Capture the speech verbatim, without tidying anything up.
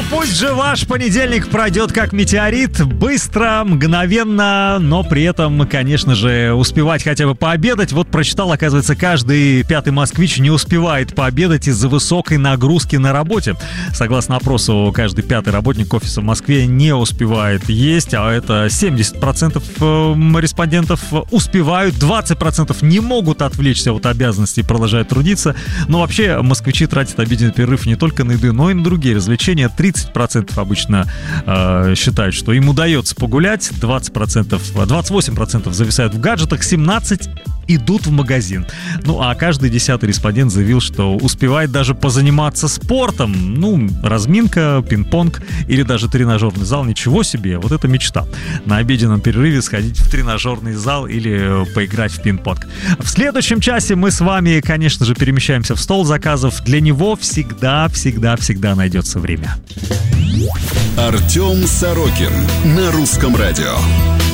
пусть же ваш понедельник пройдет как метеорит, быстро, мгновенно, но при этом, конечно же, успевать хотя бы пообедать. Вот прочитал, оказывается, каждый пятый москвич не успевает пообедать из-за высокой нагрузки на работе. Согласно опросу, каждый пятый работник офиса в Москве не успевает есть, а это семьдесят процентов респондентов успевают, двадцать процентов не могут отвлечься от обязанностей и продолжают трудиться. Но вообще москвичи тратят обеденный перерыв не только на еду, но и на другие развлечения. тридцать процентов обычно э, считают, что им удается погулять, двадцать процентов, двадцать восемь процентов зависают в гаджетах, семнадцать процентов идут в магазин. Ну, а каждый десятый респондент заявил, что успевает даже позаниматься спортом. Ну, разминка, пинг-понг или даже тренажерный зал. Ничего себе, вот это мечта. На обеденном перерыве сходить в тренажерный зал или поиграть в пинг-понг. В следующем часе мы с вами, конечно же, перемещаемся в стол заказов. Для него всегда, всегда, всегда найдется время. Артем Сорокин на Русском радио.